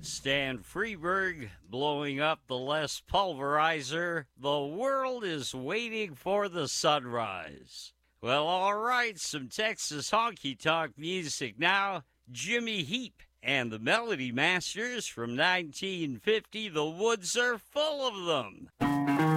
Stan Freberg blowing up the Les Pulverizer. The world is waiting for the sunrise. Well, all right, some Texas honky-tonk music now. Jimmy Heap and the Melody Masters from 1950. The woods are full of them.